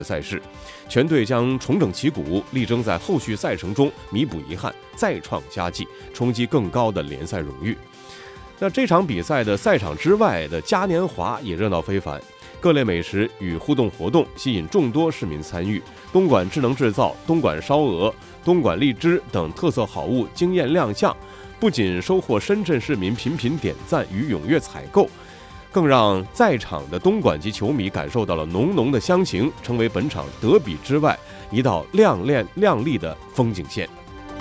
赛事，全队将重整旗鼓，力争在后续赛程中弥补遗憾，再创佳绩，冲击更高的联赛荣誉。那这场比赛的赛场之外的嘉年华也热闹非凡，各类美食与互动活动吸引众多市民参与。东莞智能制造、东莞烧鹅、东莞荔枝等特色好物惊艳亮相，不仅收获深圳市民频频点赞与踊跃采购，更让在场的东莞籍球迷感受到了浓浓的乡情，成为本场德比之外一道亮丽的风景线。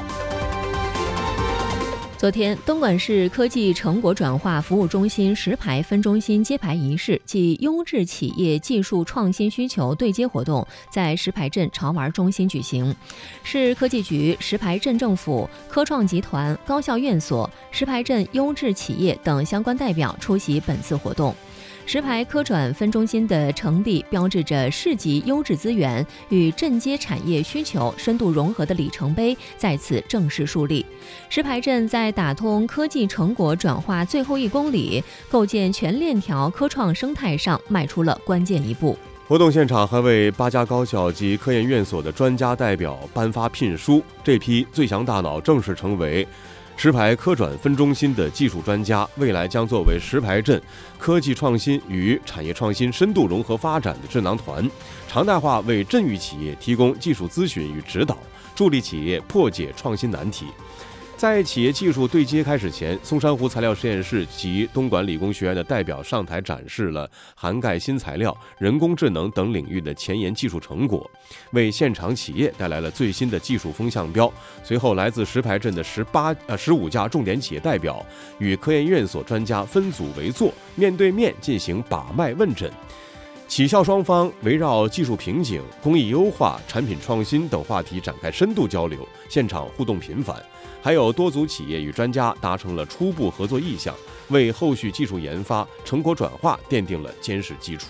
昨天，东莞市科技成果转化服务中心石牌分中心揭牌仪式暨优质企业技术创新需求对接活动在石牌镇潮玩中心举行。市科技局、石牌镇政府、科创集团、高校院所、石牌镇优质企业等相关代表出席本次活动。石牌科转分中心的成立，标志着市级优质资源与镇街产业需求深度融合的里程碑在此正式树立。石牌镇在打通科技成果转化最后1公里，构建全链条科创生态上迈出了关键一步。 活动现场还为8家高校及科研院所的专家代表颁发聘书，这批最强大脑正式成为石牌科转分中心的技术专家，未来将作为石牌镇科技创新与产业创新深度融合发展的智囊团，常态化为镇域企业提供技术咨询与指导，助力企业破解创新难题。在企业技术对接开始前，松山湖材料实验室及东莞理工学院的代表上台展示了涵盖新材料、人工智能等领域的前沿技术成果，为现场企业带来了最新的技术风向标。随后，来自石牌镇的15家重点企业代表与科研院所专家分组围坐，面对面进行把脉问诊。企校双方围绕技术瓶颈、工艺优化、产品创新等话题展开深度交流，现场互动频繁。还有多组企业与专家达成了初步合作意向，为后续技术研发、成果转化奠定了坚实基础。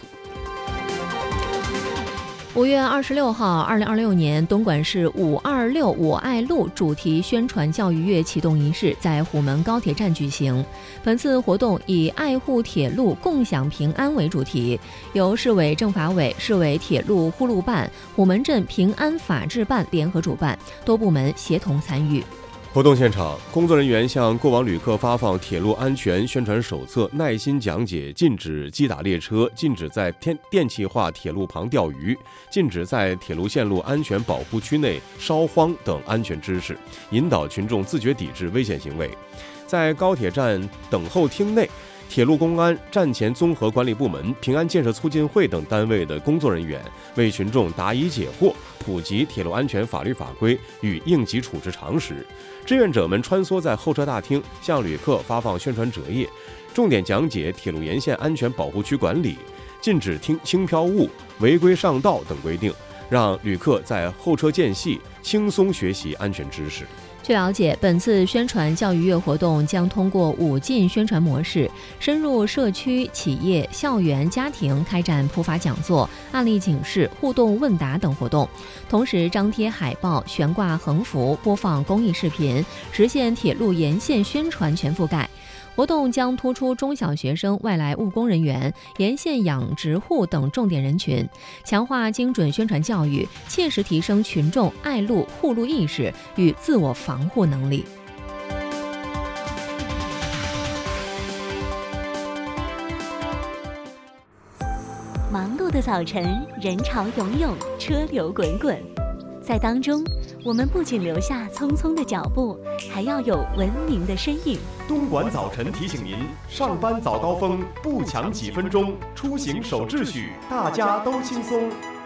5月26号，2026年东莞市526我爱路主题宣传教育月启动仪式在虎门高铁站举行。本次活动以爱护铁路共享平安为主题，由市委政法委、市委铁路护路办、虎门镇平安法制办联合主办，多部门协同参与。 活动现场，工作人员向过往旅客发放铁路安全宣传手册，耐心讲解禁止击打列车、禁止在电气化铁路旁钓鱼、禁止在铁路线路安全保护区内烧荒等安全知识，引导群众自觉抵制危险行为。在高铁站等候厅内，铁路公安、站前综合管理部门、平安建设促进会等单位的工作人员为群众答疑解惑，普及铁路安全法律法规与应急处置常识。志愿者们穿梭在候车大厅，向旅客发放宣传折页，重点讲解铁路沿线安全保护区管理、禁止轻飘物、违规上道等规定，让旅客在候车间隙轻松学习安全知识。 据了解，本次宣传教育月活动将通过5进宣传模式，深入社区、企业、校园、家庭，开展普法讲座、案例警示、互动问答等活动，同时张贴海报、悬挂横幅、播放公益视频，实现铁路沿线宣传全覆盖。活动将突出中小学生、外来务工人员、沿线养殖户等重点人群，强化精准宣传教育，切实提升群众爱路护路意识与自我防护能力。 忙碌的早晨，人潮涌涌，车流滚滚，在当中，我们不仅留下匆匆的脚步，还要有文明的身影。 东莞早晨提醒您：上班早高峰不抢几分钟，出行守秩序，大家都轻松。